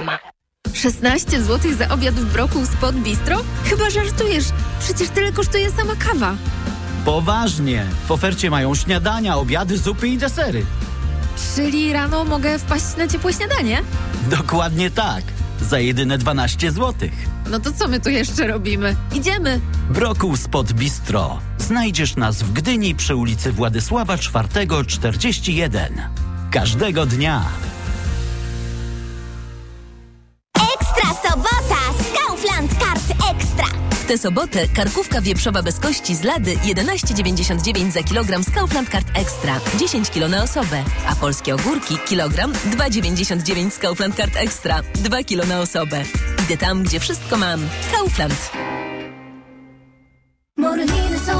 Reklama. 16 zł za obiad w Brokuł Spot Bistro? Chyba żartujesz. Przecież tyle kosztuje sama kawa. Poważnie. W ofercie mają śniadania, obiady, zupy i desery. Czyli rano mogę wpaść na ciepłe śniadanie? Dokładnie tak. Za jedyne 12 zł. No to co my tu jeszcze robimy? Idziemy! Brokuł Spot Bistro. Znajdziesz nas w Gdyni przy ulicy Władysława IV 41. Każdego dnia. Ekstra sobota z Kaufland Kart Ekstra. W tę sobotę karkówka wieprzowa bez kości z Lady 11,99 za kilogram z Kaufland Kart Ekstra. 10 kg na osobę. A polskie ogórki kilogram 2,99 z Kaufland Kart Ekstra. 2 kg na osobę. Idę tam, gdzie wszystko mam. Kaufland. Morliny są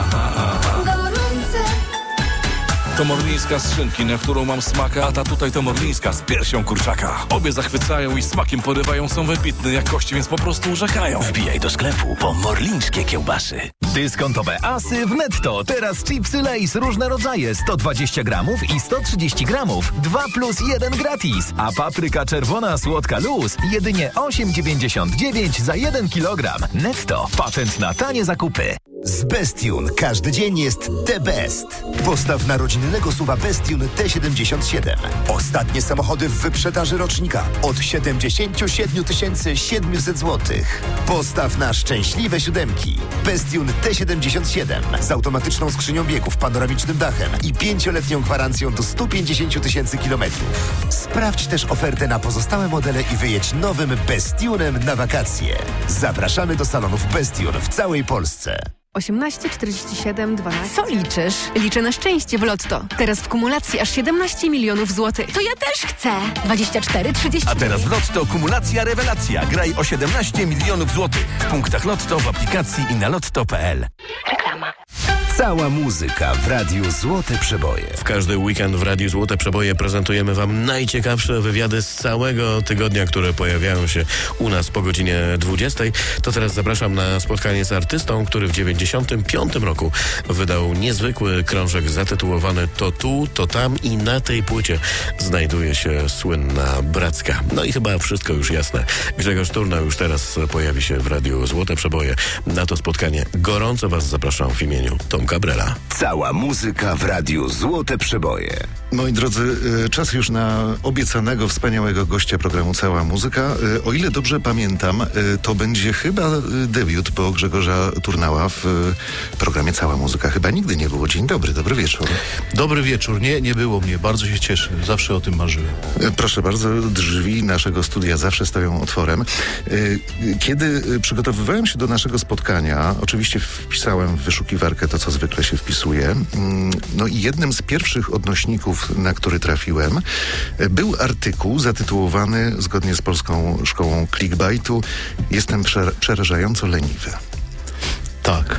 gorące. To morlińska z szynki, na którą mam smaka, a ta tutaj to morlińska z piersią kurczaka. Obie zachwycają i smakiem porywają, są wybitne jakości, więc po prostu urzekają. Wbijaj do sklepu po morlińskie kiełbasy. Dyskontowe asy w Netto. Teraz chipsy Lay's różne rodzaje, 120 gramów i 130 gramów. 2+1 gratis. A papryka czerwona słodka luz jedynie 8,99 za 1 kilogram. Netto. Patent na tanie zakupy. Z Bestune każdy dzień jest the best. Postaw na rodzinnego SUV-a Bestune T77. Ostatnie samochody w wyprzedaży rocznika od 77 700 zł. Postaw na szczęśliwe siódemki. Bestune T77 z automatyczną skrzynią biegów, panoramicznym dachem i 5-letnią gwarancją do 150 000 kilometrów. Sprawdź też ofertę na pozostałe modele i wyjedź nowym Bestunem na wakacje. Zapraszamy do salonów Bestune w całej Polsce. 18, 47, 12. Co liczysz? Liczę na szczęście w Lotto. Teraz w kumulacji aż 17 milionów złotych. To ja też chcę. 24, 30. A teraz w Lotto kumulacja rewelacja. Graj o 17 milionów złotych. W punktach Lotto, w aplikacji i na lotto.pl. Reklama. Cała muzyka w Radiu Złote Przeboje. W każdy weekend w Radiu Złote Przeboje prezentujemy Wam najciekawsze wywiady z całego tygodnia, które pojawiają się u nas po godzinie 20. To teraz zapraszam na spotkanie z artystą, który w 95 roku wydał niezwykły krążek zatytułowany To tu, to tam i na tej płycie znajduje się słynna Bracka. No i chyba wszystko już jasne. Grzegorz Turna już teraz pojawi się w Radiu Złote Przeboje. Na to spotkanie gorąco Was zapraszam w imieniu Tomka Brela. Cała muzyka w Radiu Złote Przeboje. Moi drodzy, czas już na obiecanego, wspaniałego gościa programu Cała Muzyka. O ile dobrze pamiętam, to będzie chyba debiut, bo Grzegorza Turnała w programie Cała Muzyka chyba nigdy nie było. Dzień dobry, dobry wieczór. Dobry wieczór. Nie było mnie. Bardzo się cieszę. Zawsze o tym marzyłem. Proszę bardzo, drzwi naszego studia zawsze stoją otworem. Kiedy przygotowywałem się do naszego spotkania, oczywiście wpisałem w wyszukiwarkę to, co zwykle się wpisuje. No i jednym z pierwszych odnośników, na który trafiłem, był artykuł zatytułowany, zgodnie z Polską Szkołą Clickbaitu, Jestem przerażająco leniwy. Tak.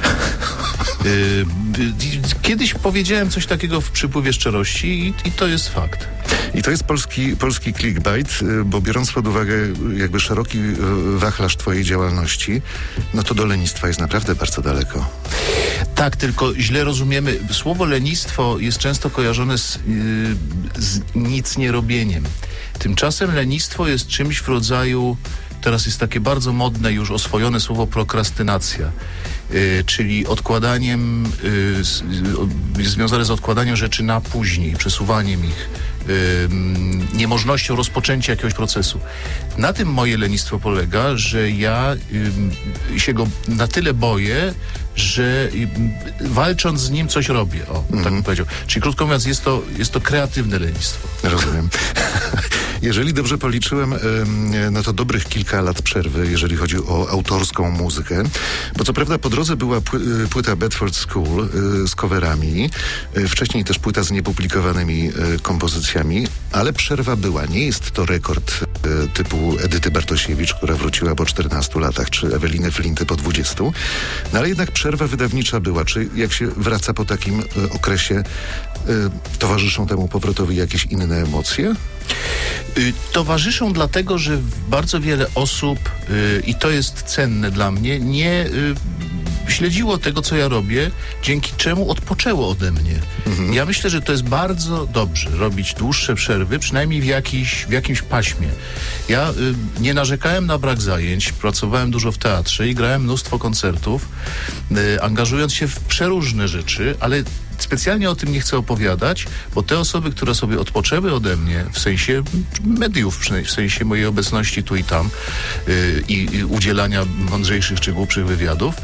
Kiedyś powiedziałem coś takiego w przypływie szczerości i to jest fakt. I to jest polski clickbait, bo biorąc pod uwagę jakby szeroki wachlarz twojej działalności, no to do lenistwa jest naprawdę bardzo daleko. Tak, tylko źle rozumiemy. Słowo lenistwo jest często kojarzone z nic nie robieniem. Tymczasem lenistwo jest czymś w rodzaju, teraz jest takie bardzo modne, już oswojone słowo prokrastynacja, czyli odkładaniem, związane z odkładaniem rzeczy na później, przesuwaniem ich, niemożnością rozpoczęcia jakiegoś procesu. Na tym moje lenistwo polega, że ja się go na tyle boję, że walcząc z nim coś robię. Tak bym powiedział. Czyli krótko mówiąc, jest to kreatywne lenistwo. Rozumiem. Jeżeli dobrze policzyłem, no to dobrych kilka lat przerwy, jeżeli chodzi o autorską muzykę, bo co prawda po drodze była płyta Bedford School z coverami, wcześniej też płyta z niepublikowanymi kompozycjami, ale przerwa była. Nie jest to rekord typu Edyty Bartosiewicz, która wróciła po 14 latach, czy Eweliny Flinty po 20, no ale jednak przerwa wydawnicza była. Czy jak się wraca po takim okresie, towarzyszą temu powrotowi jakieś inne emocje? Towarzyszą dlatego, że bardzo wiele osób, i to jest cenne dla mnie, śledziło tego, co ja robię, dzięki czemu odpoczęło ode mnie. Ja myślę, że to jest bardzo dobrze robić dłuższe przerwy, przynajmniej w jakimś paśmie. Ja nie narzekałem na brak zajęć, pracowałem dużo w teatrze i grałem mnóstwo koncertów, angażując się w przeróżne rzeczy, ale specjalnie o tym nie chcę opowiadać, bo te osoby, które sobie odpoczęły ode mnie, w sensie mediów, w sensie mojej obecności tu i tam i udzielania mądrzejszych czy głupszych wywiadów,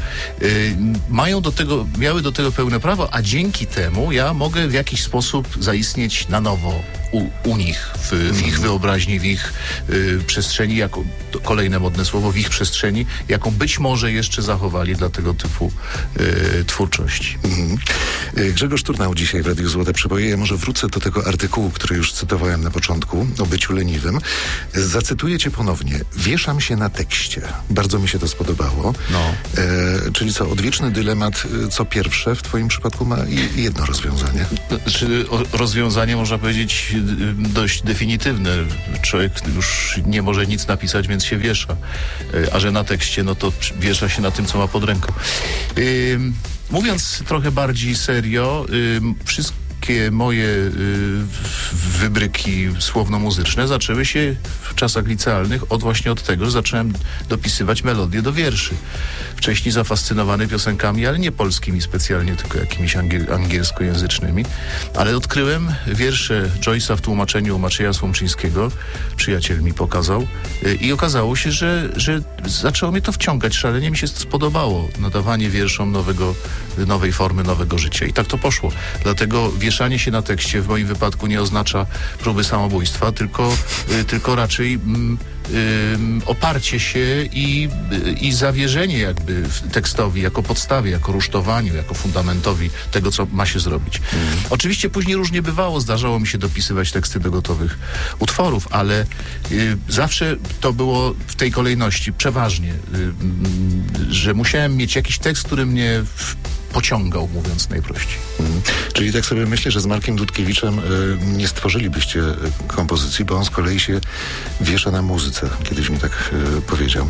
miały do tego pełne prawo, a dzięki temu ja mogę w jakiś sposób zaistnieć na nowo u nich, w ich wyobraźni, w ich przestrzeni, jako kolejne modne słowo, w ich przestrzeni, jaką być może jeszcze zachowali dla tego typu twórczości. Grzegorz Turnał dzisiaj w Radiu Złote Przeboje. Ja może wrócę do tego artykułu, który już cytowałem na początku, o byciu leniwym. Zacytuję cię ponownie. Wieszam się na tekście. Bardzo mi się to spodobało. Czyli co, odwieczny dylemat, co pierwsze w twoim przypadku ma jedno rozwiązanie. Rozwiązanie, można powiedzieć, dość definitywne. Człowiek już nie może nic napisać, więc się wiesza. A że na tekście, no to wiesza się na tym, co ma pod ręką. Mówiąc trochę bardziej serio, wszystkie moje wybryki słowno-muzyczne zaczęły się w czasach licealnych właśnie od tego, że zacząłem dopisywać melodie do wierszy. Wcześniej zafascynowany piosenkami, ale nie polskimi specjalnie, tylko jakimiś angielskojęzycznymi. Ale odkryłem wiersze Joyce'a w tłumaczeniu Macieja Słomczyńskiego. Przyjaciel mi pokazał. I okazało się, że zaczęło mnie to wciągać. Szalenie mi się spodobało nadawanie wierszom nowej formy, nowego życia. I tak to poszło. Dlatego wieszanie się na tekście w moim wypadku nie oznacza próby samobójstwa, tylko raczej oparcie się i zawierzenie jakby tekstowi jako podstawie, jako rusztowaniu, jako fundamentowi tego, co ma się zrobić. Oczywiście później różnie bywało, zdarzało mi się dopisywać teksty do gotowych utworów, ale zawsze to było w tej kolejności, przeważnie, że musiałem mieć jakiś tekst, który mnie pociągał, mówiąc najprościej. Czyli tak sobie myślę, że z Markiem Dudkiewiczem nie stworzylibyście kompozycji, bo on z kolei się wiesza na muzyce. Kiedyś mi tak powiedział.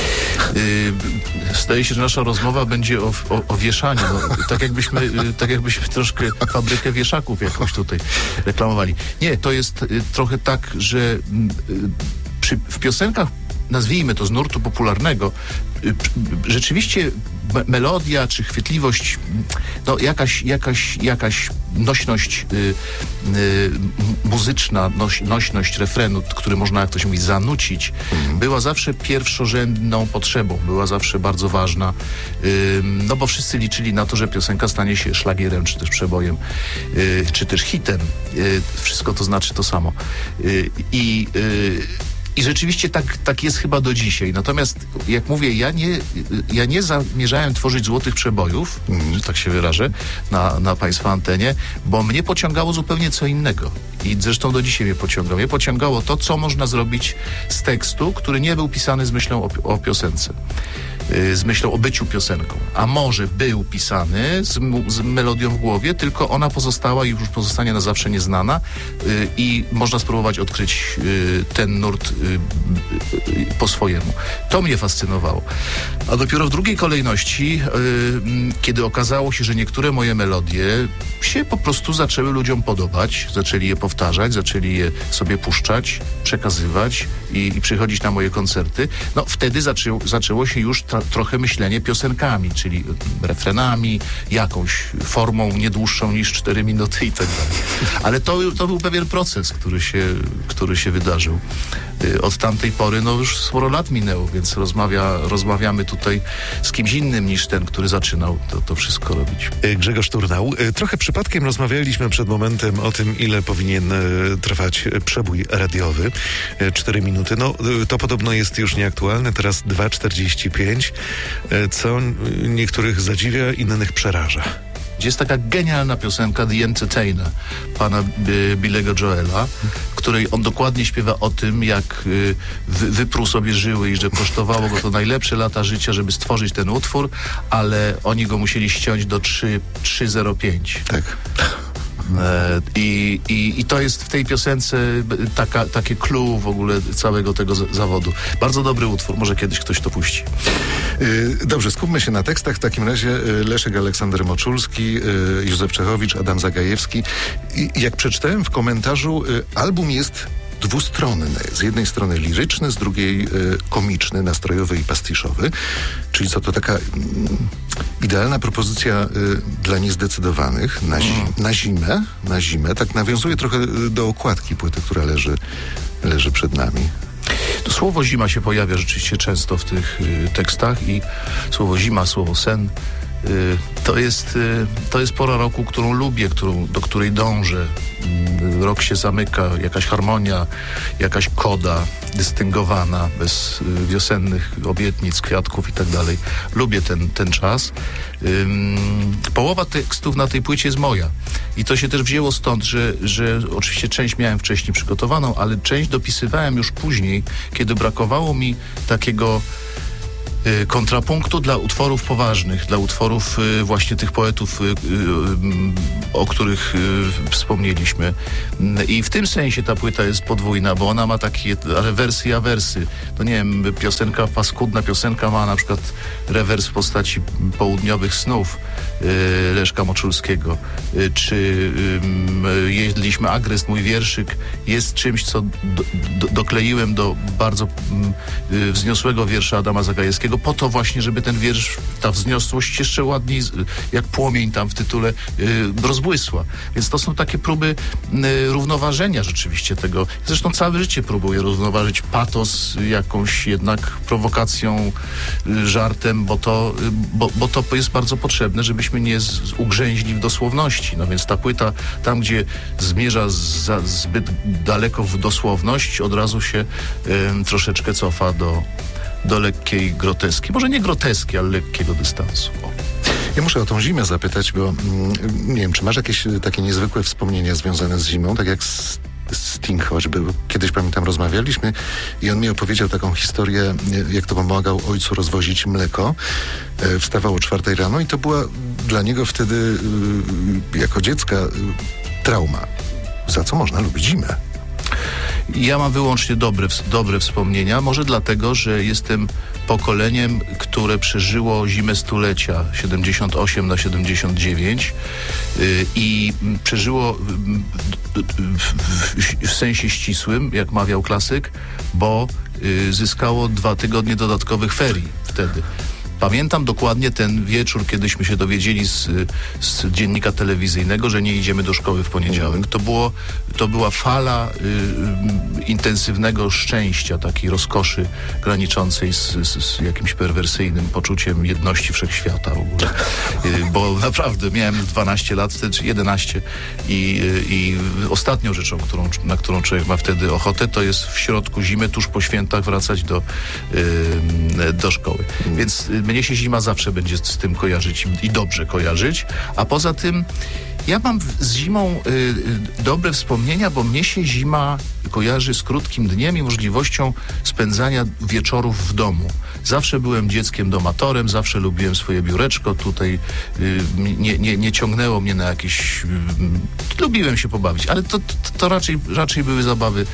Zdaje się, że nasza rozmowa będzie o wieszaniu. No, tak jakbyśmy troszkę fabrykę wieszaków jakąś tutaj reklamowali. Nie, to jest trochę tak, że w piosenkach, nazwijmy to z nurtu popularnego, rzeczywiście melodia czy chwytliwość, no jakaś nośność muzyczna, nośność refrenu, który można, jak to się mówi, zanucić, była zawsze pierwszorzędną potrzebą, była zawsze bardzo ważna, no bo wszyscy liczyli na to, że piosenka stanie się szlagierem, czy też przebojem, czy też hitem. Wszystko to znaczy to samo. I rzeczywiście tak jest chyba do dzisiaj. Natomiast, jak mówię, ja nie zamierzałem tworzyć złotych przebojów, że tak się wyrażę, na państwa antenie, bo mnie pociągało zupełnie co innego. I zresztą do dzisiaj mnie pociąga. Mnie pociągało to, co można zrobić z tekstu, który nie był pisany z myślą o piosence. Z myślą o byciu piosenką. A może był pisany z melodią w głowie, tylko ona pozostała i już pozostanie na zawsze nieznana i można spróbować odkryć ten nurt po swojemu. To mnie fascynowało. A dopiero w drugiej kolejności, kiedy okazało się, że niektóre moje melodie się po prostu zaczęły ludziom podobać, zaczęli je powtarzać, zaczęli je sobie puszczać, przekazywać i przychodzić na moje koncerty, no wtedy zaczęło się już trochę myślenie piosenkami, czyli refrenami, jakąś formą nie dłuższą niż 4 minuty i tak dalej. Ale to był pewien proces, który się wydarzył. Od tamtej pory, no już sporo lat minęło, więc rozmawiamy tutaj z kimś innym niż ten, który zaczynał to wszystko robić. Grzegorz Turnał. Trochę przypadkiem rozmawialiśmy przed momentem o tym, ile powinien trwać przebój radiowy. 4 minuty. No, to podobno jest już nieaktualne. Teraz 2,45, co niektórych zadziwia, innych przeraża. Jest taka genialna piosenka The Entertainer pana Billego Joela, w której on dokładnie śpiewa o tym, jak wypruł sobie żyły i że kosztowało go to najlepsze lata życia, żeby stworzyć ten utwór, ale oni go musieli ściąć do 3,05. Tak. I to jest w tej piosence takie clue w ogóle całego tego zawodu. Bardzo dobry utwór, może kiedyś ktoś to puści. Dobrze, skupmy się na tekstach. W takim razie Leszek Aleksander Moczulski, Józef Czechowicz, Adam Zagajewski. I jak przeczytałem w komentarzu, album jest dwustronny. Z jednej strony liryczny, z drugiej komiczny, nastrojowy i pastiszowy. Czyli co, to taka idealna propozycja dla niezdecydowanych na zimę. Tak nawiązuje trochę do okładki płyty, która leży przed nami. To słowo zima się pojawia rzeczywiście często w tych tekstach i słowo zima, słowo sen. To jest pora roku, którą lubię, do której dążę. Rok się zamyka, jakaś harmonia, jakaś koda dystyngowana, bez wiosennych obietnic, kwiatków i tak dalej. Lubię ten czas. Połowa tekstów na tej płycie jest moja. I to się też wzięło stąd, że oczywiście część miałem wcześniej przygotowaną, ale część dopisywałem już później, kiedy brakowało mi takiego kontrapunktu dla utworów poważnych, dla utworów właśnie tych poetów, o których wspomnieliśmy. I w tym sensie ta płyta jest podwójna, bo ona ma takie rewersy i awersy. To nie wiem, piosenka, paskudna piosenka ma na przykład rewers w postaci Południowych snów Leszka Moczulskiego, czy Jedliśmy agrest, mój wierszyk jest czymś, co dokleiłem do bardzo wzniosłego wiersza Adama Zagajewskiego, po to właśnie, żeby ten wiersz, ta wzniosłość jeszcze ładniej, jak płomień tam w tytule, rozbłysła. Więc to są takie próby równoważenia rzeczywiście tego. Zresztą całe życie próbuję równoważyć patos jakąś jednak prowokacją, żartem, bo to jest bardzo potrzebne, żebyśmy nie ugrzęźli w dosłowności. No więc ta płyta, tam gdzie zmierza zbyt daleko w dosłowność, od razu się troszeczkę cofa do lekkiej groteski. Może nie groteski, ale lekkiego dystansu. Ja muszę o tą zimę zapytać, bo nie wiem, czy masz jakieś takie niezwykłe wspomnienia związane z zimą, tak jak Sting choćby. Kiedyś, pamiętam, rozmawialiśmy i on mi opowiedział taką historię, jak to pomagał ojcu rozwozić mleko. Wstawał o 4 rano i to była dla niego wtedy jako dziecka trauma. Za co można lubić zimę? Ja mam wyłącznie dobre wspomnienia, może dlatego, że jestem pokoleniem, które przeżyło zimę stulecia 78 na 79 i przeżyło w sensie ścisłym, jak mawiał klasyk, bo zyskało 2 tygodnie dodatkowych ferii wtedy. Pamiętam dokładnie ten wieczór, kiedyśmy się dowiedzieli z dziennika telewizyjnego, że nie idziemy do szkoły w poniedziałek. To była fala intensywnego szczęścia, takiej rozkoszy graniczącej z jakimś perwersyjnym poczuciem jedności wszechświata w ogóle. Bo naprawdę miałem 12 lat, wtedy 11 i ostatnią rzeczą, na którą człowiek ma wtedy ochotę, to jest w środku zimy, tuż po świętach wracać do szkoły. Więc mnie się zima zawsze będzie z tym kojarzyć i dobrze kojarzyć, a poza tym ja mam z zimą dobre wspomnienia, bo mnie się zima kojarzy z krótkim dniem i możliwością spędzania wieczorów w domu. Zawsze byłem dzieckiem domatorem, zawsze lubiłem swoje biureczko. Tutaj nie ciągnęło mnie na jakieś... lubiłem się pobawić, ale to raczej były zabawy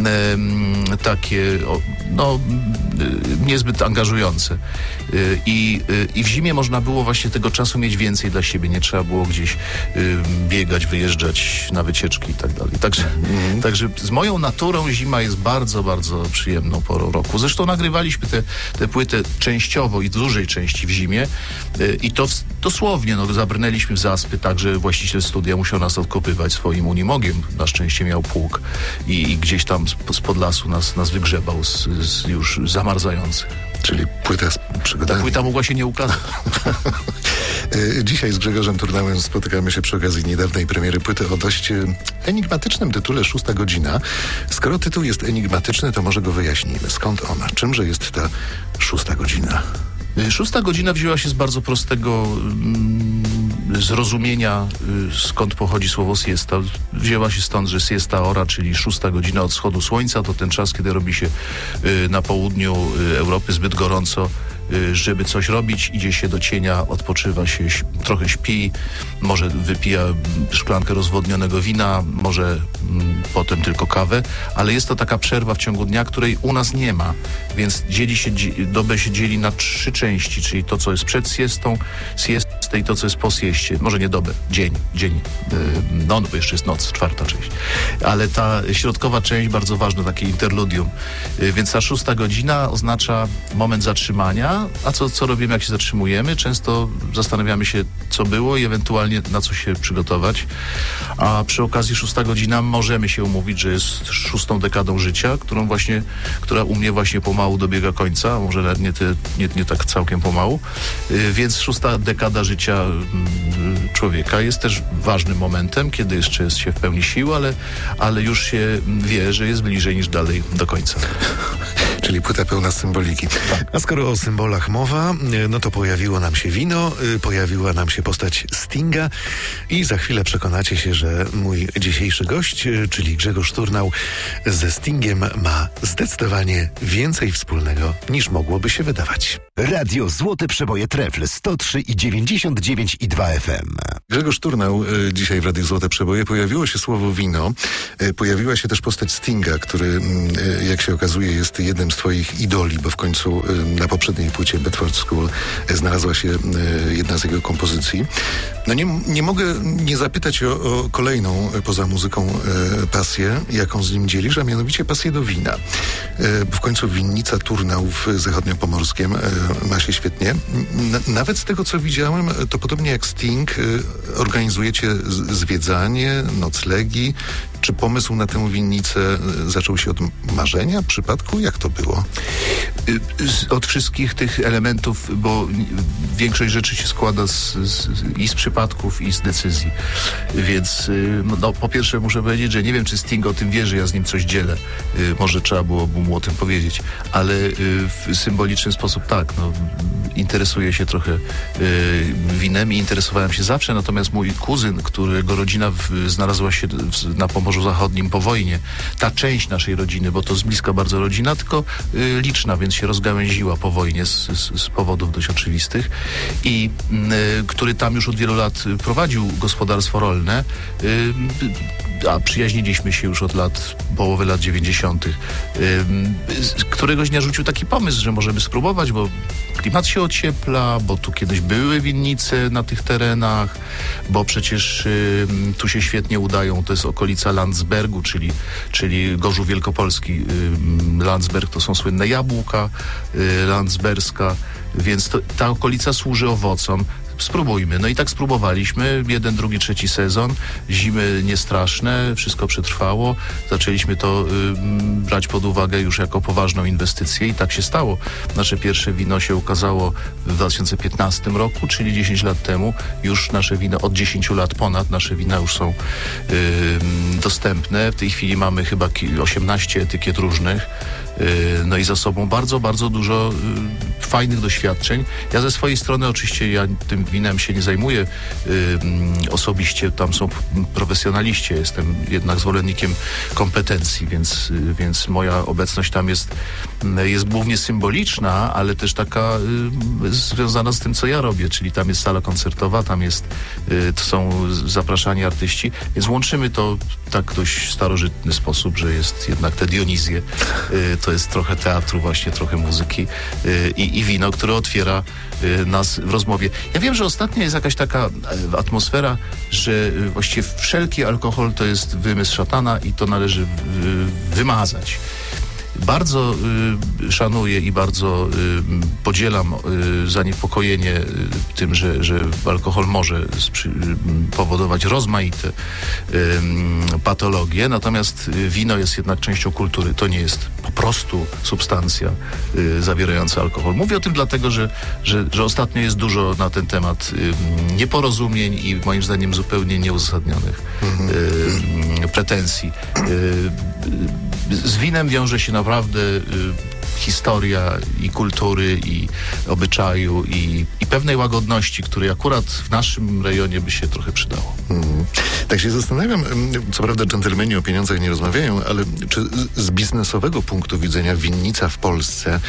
takie, niezbyt angażujące. I w zimie można było właśnie tego czasu mieć więcej dla siebie. Nie trzeba było gdzieś biegać, wyjeżdżać na wycieczki i tak dalej. Także z moją naturą zima jest bardzo, bardzo przyjemną porą roku. Zresztą nagrywaliśmy tę płytę częściowo i dużej części w zimie i to dosłownie zabrnęliśmy w zaspy, tak, że właściciel studia musiał nas odkopywać swoim unimogiem. Na szczęście miał pług i gdzieś tam spod lasu nas wygrzebał z już zamarzających. Czyli płyta z przygodami. Ta płyta mogła się nie ukazać. Dzisiaj z Grzegorzem Turnałem spotykamy się przy okazji niedawnej premiery płyty o dość enigmatycznym tytule 6 godzina. Skoro tytuł jest enigmatyczny, to może go wyjaśnijmy. Skąd ona? Czymże jest ta 6 godzina? 6 godzina wzięła się z bardzo prostego zrozumienia, skąd pochodzi słowo siesta. Wzięła się stąd, że siesta ora, czyli 6 godzina od wschodu słońca, to ten czas, kiedy robi się na południu Europy zbyt gorąco żeby coś robić, idzie się do cienia, odpoczywa się, trochę śpi, może wypija szklankę rozwodnionego wina, może potem tylko kawę, ale jest to taka przerwa w ciągu dnia, której u nas nie ma, więc dobę się dzieli na 3 części, czyli to, co jest przed siestą i to, co jest po sieście. Może nie dobę, dzień. No bo jeszcze jest noc, 4. część. Ale ta środkowa część bardzo ważna, takie interludium. Więc ta 6. godzina oznacza moment zatrzymania, a co robimy, jak się zatrzymujemy? Często zastanawiamy się, co było i ewentualnie na co się przygotować. A przy okazji 6. godzina możemy się umówić, że jest 6. dekadą życia, która u mnie właśnie pomału dobiega końca, może nawet nie tak całkiem pomału. Więc 6. dekada życia człowieka jest też ważnym momentem, kiedy jeszcze jest się w pełni sił, ale już się wie, że jest bliżej niż dalej do końca. Czyli płyta pełna symboliki. A skoro o symbolach mowa, no to pojawiło nam się wino, pojawiła nam się postać Stinga i za chwilę przekonacie się, że mój dzisiejszy gość, czyli Grzegorz Turnał, ze Stingiem ma zdecydowanie więcej wspólnego, niż mogłoby się wydawać. Radio Złote Przeboje Trefl 103,99,2 FM. Grzegorz Turnał dzisiaj w Radiu Złote Przeboje. Pojawiło się słowo wino. Pojawiła się też postać Stinga, który, jak się okazuje, jest jednym z twoich idoli, bo w końcu na poprzedniej płycie Bedford School znalazła się jedna z jego kompozycji. No nie mogę nie zapytać o kolejną, poza muzyką, pasję, jaką z nim dzielisz, a mianowicie pasję do wina. W końcu winnica Turnał w Zachodniopomorskiem ma się świetnie. Nawet z tego, co widziałem, to podobnie jak Sting, organizujecie zwiedzanie, noclegi. Czy pomysł na tę winnicę zaczął się od marzenia, przypadku? Jak to było? Od wszystkich tych elementów, bo większość rzeczy się składa i z przypadków, i z decyzji. Więc po pierwsze muszę powiedzieć, że nie wiem, czy Sting o tym wie, że ja z nim coś dzielę. Może trzeba byłoby mu o tym powiedzieć. Ale w symboliczny sposób tak. Interesuję się trochę winem i interesowałem się zawsze. Natomiast mój kuzyn, którego rodzina znalazła się na Pomorzu Zachodnim po wojnie, ta część naszej rodziny, bo to z bliska bardzo rodzina, tylko liczna, więc się rozgałęziła po wojnie z powodów dość oczywistych i który tam już od wielu lat prowadził gospodarstwo rolne, a przyjaźniliśmy się już od połowy lat 90. Któregoś dnia rzucił taki pomysł, że może by spróbować, bo klimat się ociepla, bo tu kiedyś były winnice na tych terenach, bo przecież tu się świetnie udają, to jest okolica Landsbergu, czyli Gorzów Wielkopolski. Landsberg to są słynne jabłka landsberska, więc ta okolica służy owocom. Spróbujmy. No i tak spróbowaliśmy. 1, 2, 3 sezon. Zimy niestraszne. Wszystko przetrwało. Zaczęliśmy to brać pod uwagę już jako poważną inwestycję i tak się stało. Nasze pierwsze wino się ukazało w 2015 roku, czyli 10 lat temu. Już nasze wino od 10 lat ponad. Nasze wina już są dostępne. W tej chwili mamy chyba 18 etykiet różnych. No i za sobą bardzo, bardzo dużo fajnych doświadczeń. Ja ze swojej strony oczywiście tym winem się nie zajmuję osobiście, tam są profesjonaliści, jestem jednak zwolennikiem kompetencji, więc moja obecność tam jest głównie symboliczna, ale też taka związana z tym, co ja robię, czyli tam jest sala koncertowa, to są zapraszani artyści, więc łączymy to w tak dość starożytny sposób, że jest jednak te Dionizje, to jest trochę teatru właśnie, trochę muzyki i wino, które otwiera nas w rozmowie. Ja wiem, że ostatnio jest jakaś taka atmosfera, że właściwie wszelki alkohol to jest wymysł szatana i to należy wymazać. Bardzo szanuję i bardzo podzielam zaniepokojenie tym, że alkohol może powodować rozmaite patologie, natomiast wino jest jednak częścią kultury. To nie jest po prostu substancja zawierająca alkohol. Mówię o tym dlatego, że ostatnio jest dużo na ten temat nieporozumień i moim zdaniem zupełnie nieuzasadnionych pretensji. Z winem wiąże się naprawdę historia i kultury, i obyczaju, i pewnej łagodności, której akurat w naszym rejonie by się trochę przydało. Tak się zastanawiam, co prawda dżentelmeni o pieniądzach nie rozmawiają, ale czy z biznesowego punktu widzenia winnica w Polsce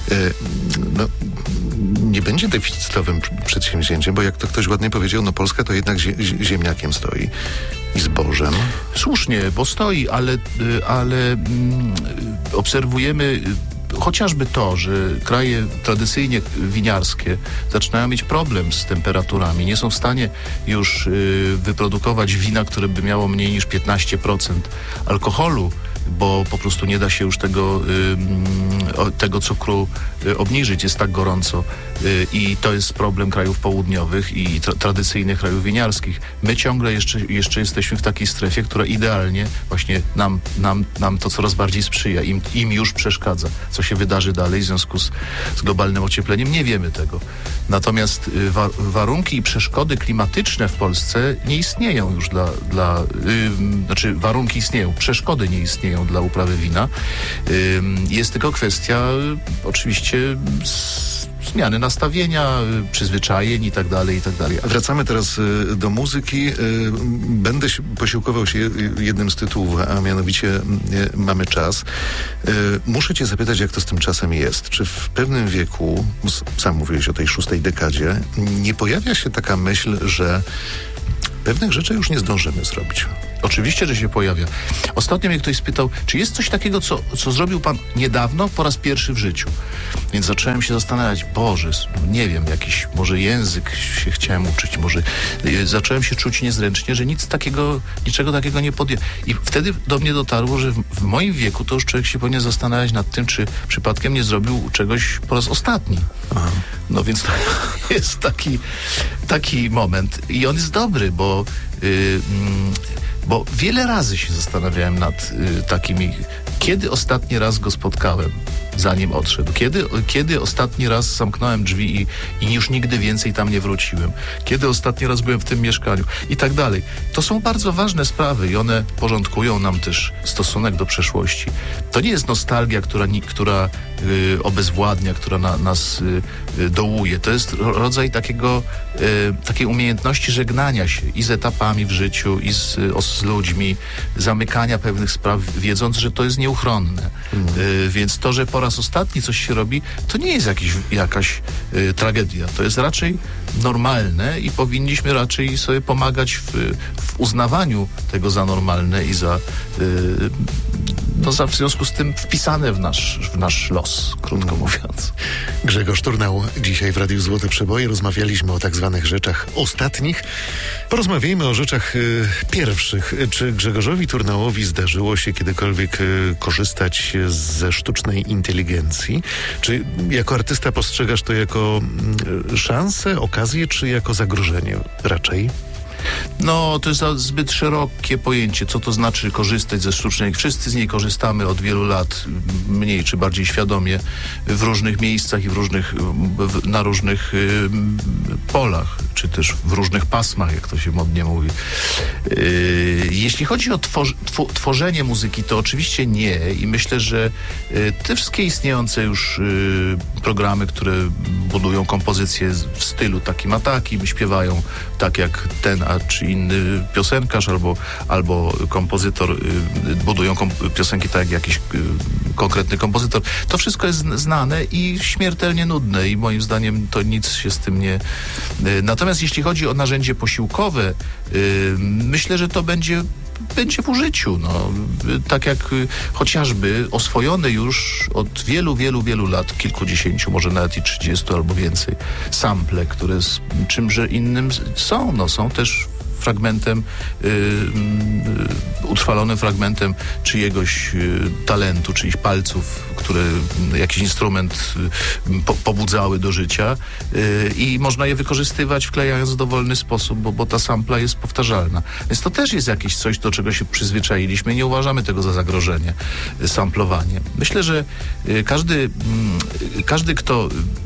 nie będzie deficytowym przedsięwzięciem, bo jak to ktoś ładnie powiedział, Polska to jednak ziemniakiem stoi i zbożem. Słusznie, bo stoi, ale obserwujemy chociażby to, że kraje tradycyjnie winiarskie zaczynają mieć problem z temperaturami. Nie są w stanie już wyprodukować wina, które by miało mniej niż 15% alkoholu, bo po prostu nie da się już tego cukru obniżyć. Jest tak gorąco i to jest problem krajów południowych i tradycyjnych krajów winiarskich. My ciągle jeszcze jesteśmy w takiej strefie, która idealnie właśnie nam to coraz bardziej sprzyja. Im już przeszkadza. Co się wydarzy dalej w związku z globalnym ociepleniem, nie wiemy tego. Natomiast warunki i przeszkody klimatyczne w Polsce nie istnieją już znaczy warunki istnieją, przeszkody nie istnieją dla uprawy wina. Jest tylko kwestia oczywiście zmiany nastawienia, przyzwyczajeń i tak dalej. Wracamy teraz do muzyki. Będę posiłkował się jednym z tytułów, a mianowicie Mamy czas. Muszę cię zapytać, jak to z tym czasem jest. Czy w pewnym wieku, sam mówiłeś o tej 6. dekadzie, nie pojawia się taka myśl, że pewnych rzeczy już nie zdążymy zrobić? Oczywiście, że się pojawia. Ostatnio mnie ktoś spytał, czy jest coś takiego, co zrobił pan niedawno, po raz pierwszy w życiu. Więc zacząłem się zastanawiać, Boże, nie wiem, jakiś może język się chciałem uczyć, może zacząłem się czuć niezręcznie, że niczego takiego nie podjąłem. I wtedy do mnie dotarło, że w moim wieku to już człowiek się powinien zastanawiać nad tym, czy przypadkiem nie zrobił czegoś po raz ostatni. Aha. No więc to jest taki moment i on jest dobry, bo wiele razy się zastanawiałem nad takimi, kiedy ostatni raz go spotkałem, zanim odszedł. Kiedy ostatni raz zamknąłem drzwi i już nigdy więcej tam nie wróciłem. Kiedy ostatni raz byłem w tym mieszkaniu i tak dalej. To są bardzo ważne sprawy i one porządkują nam też stosunek do przeszłości. To nie jest nostalgia, która obezwładnia, która nas dołuje. To jest rodzaj takiej umiejętności żegnania się i z etapami w życiu, i z ludźmi, zamykania pewnych spraw, wiedząc, że to jest nieuchronne. Więc to, że po raz ostatni coś się robi, to nie jest jakaś tragedia. To jest raczej normalne i powinniśmy raczej sobie pomagać w uznawaniu tego za normalne i w związku z tym wpisane w nasz los, krótko mówiąc. Grzegorz Turnał dzisiaj w Radiu Złote Przeboje. Rozmawialiśmy o tak zwanych rzeczach ostatnich. Porozmawiajmy o rzeczach pierwszych. Czy Grzegorzowi Turnałowi zdarzyło się kiedykolwiek korzystać ze sztucznej inteligencji? Czy jako artysta postrzegasz to jako szansę, okazję, czy jako zagrożenie raczej? No, to jest zbyt szerokie pojęcie, co to znaczy korzystać ze sztucznej. Wszyscy z niej korzystamy od wielu lat, mniej czy bardziej świadomie, w różnych miejscach i na różnych polach, czy też w różnych pasmach, jak to się modnie mówi. Jeśli chodzi o tworzenie muzyki, to oczywiście nie i myślę, że te wszystkie istniejące już programy, które budują kompozycje w stylu takim a takim, śpiewają tak jak ten czy inny piosenkarz albo kompozytor budują piosenki tak jak jakiś konkretny kompozytor. To wszystko jest znane i śmiertelnie nudne i moim zdaniem to nic się z tym nie... Natomiast jeśli chodzi o narzędzie posiłkowe, myślę, że to będzie w użyciu. No. Tak jak chociażby oswojone już od wielu lat, kilkudziesięciu, może nawet i 30 albo więcej, sample, które z czymże innym są też fragmentem, utrwalonym fragmentem czyjegoś talentu, czyichś palców, które jakiś instrument pobudzały do życia i można je wykorzystywać, wklejając w dowolny sposób, bo ta sampla jest powtarzalna. Więc to też jest jakieś coś, do czego się przyzwyczailiśmy. Nie uważamy tego za zagrożenie, samplowanie. Myślę, że każdy kto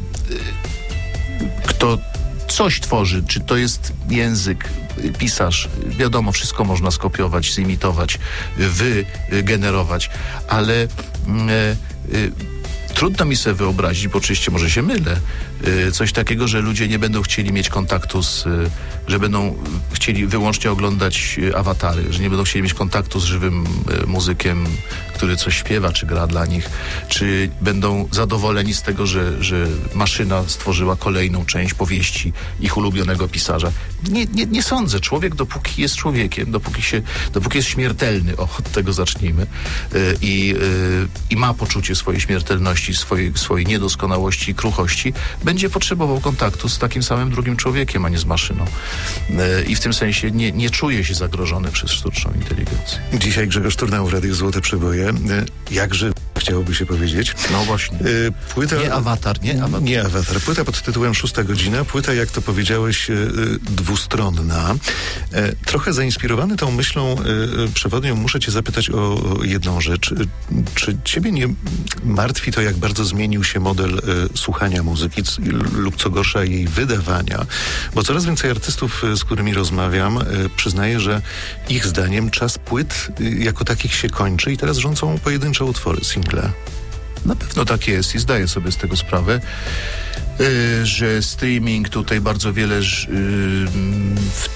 coś tworzy, czy to jest język, pisarz, wiadomo, wszystko można skopiować, zimitować, wygenerować, ale trudno mi sobie wyobrazić, bo oczywiście może się mylę, coś takiego, że ludzie nie będą chcieli mieć kontaktu że będą chcieli wyłącznie oglądać awatary, że nie będą chcieli mieć kontaktu z żywym muzykiem, który coś śpiewa, czy gra dla nich, czy będą zadowoleni z tego, że maszyna stworzyła kolejną część powieści ich ulubionego pisarza. Nie sądzę. Człowiek, dopóki jest człowiekiem, dopóki jest śmiertelny, od tego zacznijmy, i ma poczucie swojej śmiertelności, swojej niedoskonałości i kruchości, będzie potrzebował kontaktu z takim samym drugim człowiekiem, a nie z maszyną. I w tym sensie nie czuje się zagrożony przez sztuczną inteligencję. Dzisiaj Grzegorz Turnał w Radiu Złote Przeboje. Jakże chciałoby się powiedzieć. No właśnie. Płyta... Nie awatar. Nie awatar. Płyta pod tytułem 6 godzina. Płyta, jak to powiedziałeś, dwustronna. Trochę zainspirowany tą myślą przewodnią muszę cię zapytać o jedną rzecz. Czy ciebie nie martwi to, jak bardzo zmienił się model słuchania muzyki lub co gorsza jej wydawania? Bo coraz więcej artystów, z którymi rozmawiam, przyznaje, że ich zdaniem czas płyt jako takich się kończy i teraz rządzą pojedyncze utwory, single. Na pewno tak jest i zdaję sobie z tego sprawę, że streaming tutaj bardzo wiele w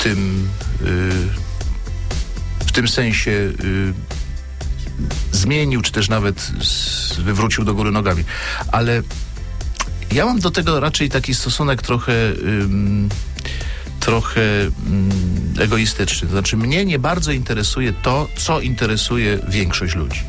tym sensie zmienił, czy też nawet wywrócił do góry nogami. Ale ja mam do tego raczej taki stosunek trochę egoistyczny. To znaczy, mnie nie bardzo interesuje to, co interesuje większość ludzi.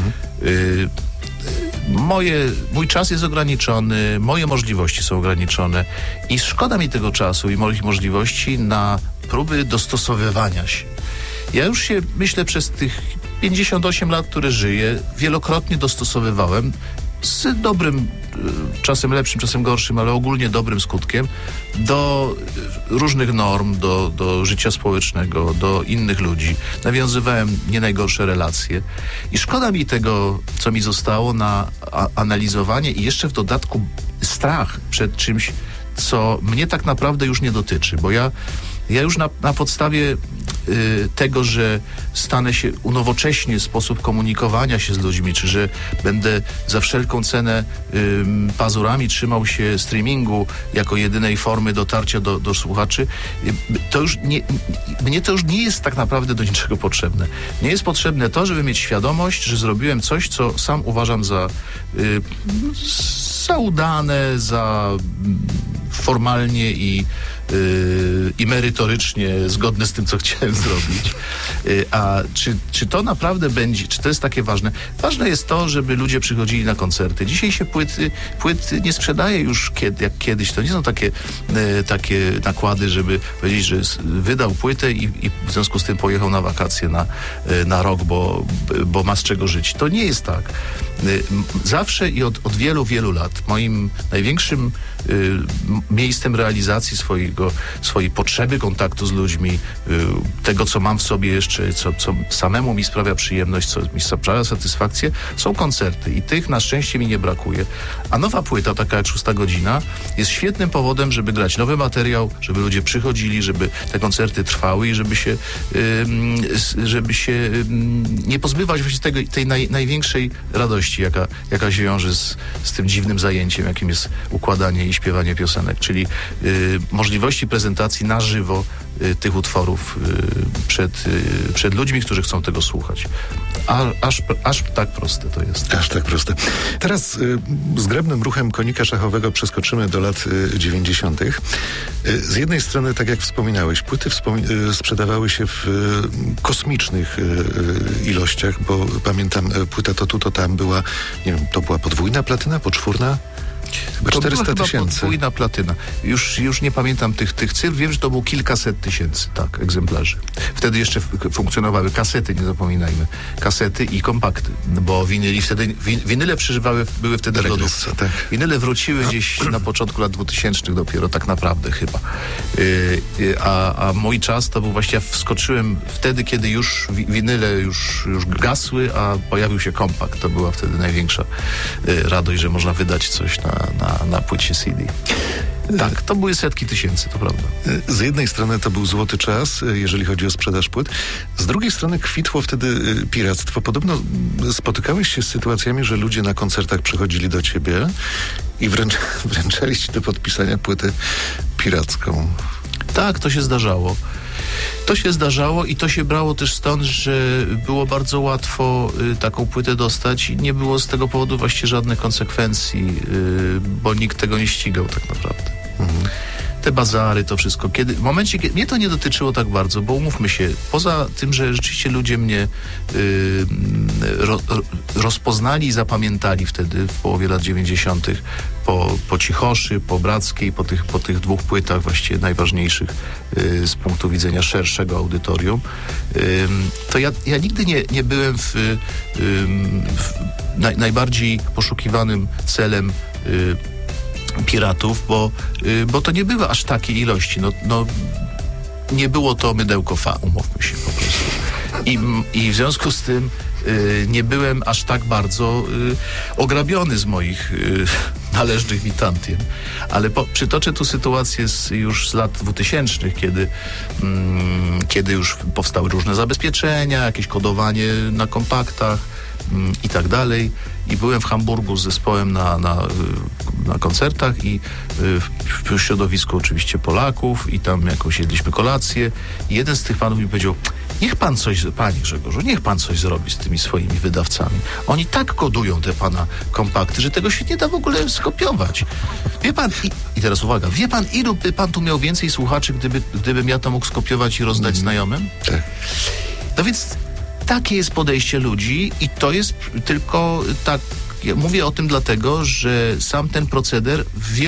Mój czas jest ograniczony, moje możliwości są ograniczone i szkoda mi tego czasu i moich możliwości na próby dostosowywania się. Ja już się, myślę, przez tych 58 lat, które żyję, wielokrotnie dostosowywałem z dobrym, czasem lepszym, czasem gorszym, ale ogólnie dobrym skutkiem do różnych norm, do życia społecznego, do innych ludzi. Nawiązywałem nie najgorsze relacje i szkoda mi tego, co mi zostało, na analizowanie i jeszcze w dodatku strach przed czymś, co mnie tak naprawdę już nie dotyczy, bo ja już na podstawie tego, że unowocześnie sposób komunikowania się z ludźmi, czy że będę za wszelką cenę pazurami trzymał się streamingu jako jedynej formy dotarcia do słuchaczy, mnie to już nie jest tak naprawdę do niczego potrzebne. Nie jest potrzebne to, żeby mieć świadomość, że zrobiłem coś, co sam uważam za udane, za formalnie i merytorycznie zgodne z tym, co chciałem zrobić. A czy to naprawdę będzie, czy to jest takie ważne? Ważne jest to, żeby ludzie przychodzili na koncerty. Dzisiaj się płyt nie sprzedaje już jak kiedyś. To nie są takie nakłady, żeby powiedzieć, że wydał płytę i w związku z tym pojechał na wakacje na rok, bo ma z czego żyć. To nie jest tak. Zawsze i od wielu, wielu lat moim największym miejscem realizacji swojej potrzeby kontaktu z ludźmi, tego, co mam w sobie jeszcze, co samemu mi sprawia przyjemność, co mi sprawia satysfakcję, są koncerty i tych na szczęście mi nie brakuje. A nowa płyta, taka jak 6 godzina, jest świetnym powodem, żeby grać nowy materiał, żeby ludzie przychodzili, żeby te koncerty trwały i żeby się nie pozbywać właśnie tej największej radości, jaka się wiąże z tym dziwnym zajęciem, jakim jest układanie i śpiewanie piosenek, czyli możliwości prezentacji na żywo tych utworów przed ludźmi, którzy chcą tego słuchać. Aż tak proste to jest. Aż tak proste. Teraz zgrabnym ruchem konika szachowego przeskoczymy do lat 90. Z jednej strony, tak jak wspominałeś, płyty sprzedawały się w kosmicznych ilościach, bo pamiętam, płyta To tu, to tam była, nie wiem, to była podwójna platyna, poczwórna? Chyba 400 000. Podwójna platyna. Już nie pamiętam tych cyfr. Wiem, że to było kilkaset tysięcy, tak, egzemplarzy. Wtedy jeszcze funkcjonowały kasety, nie zapominajmy. Kasety i kompakty, bo winyle były wtedy w lodówce. Tak. Winyle wróciły gdzieś na początku lat 2000 dopiero, tak naprawdę chyba. A mój czas to był właśnie, ja wskoczyłem wtedy, kiedy już winyle już gasły, a pojawił się kompakt. To była wtedy największa radość, że można wydać coś na płycie CD. Tak, to były setki tysięcy, to prawda. Z jednej strony to był złoty czas, jeżeli chodzi o sprzedaż płyt. Z drugiej strony kwitło wtedy piractwo. Podobno spotykałeś się z sytuacjami, że ludzie na koncertach przychodzili do ciebie i wręczali ci do podpisania płytę piracką. Tak, to się zdarzało. To się zdarzało i to się brało też stąd, że było bardzo łatwo taką płytę dostać i nie było z tego powodu właściwie żadnych konsekwencji, bo nikt tego nie ścigał tak naprawdę. Te bazary, to wszystko. W momencie, kiedy mnie to nie dotyczyło tak bardzo, bo umówmy się, poza tym, że rzeczywiście ludzie mnie rozpoznali i zapamiętali wtedy w połowie lat 90. po Cichoszy, po Brackiej, po tych dwóch płytach właściwie najważniejszych z punktu widzenia szerszego audytorium, to ja nigdy nie byłem najbardziej poszukiwanym celem piratów, bo to nie były aż takie ilości. No, nie było to mydełko fa, umówmy się po prostu. I w związku z tym nie byłem aż tak bardzo ograbiony z moich należnych witantiem. Ale przytoczę tu sytuację już z lat 2000, kiedy już powstały różne zabezpieczenia, jakieś kodowanie na kompaktach i tak dalej. I byłem w Hamburgu z zespołem na koncertach i w środowisku oczywiście Polaków i tam jakoś jedliśmy kolację i jeden z tych panów mi powiedział: panie Grzegorzu, niech pan coś zrobi z tymi swoimi wydawcami. Oni tak kodują te pana kompakty, że tego się nie da w ogóle skopiować. Wie pan, i teraz uwaga, wie pan, ilu by pan tu miał więcej słuchaczy, gdybym ja to mógł skopiować i rozdać znajomym? Tak. No więc takie jest podejście ludzi i to jest tylko tak. Ja mówię o tym dlatego, że sam ten proceder w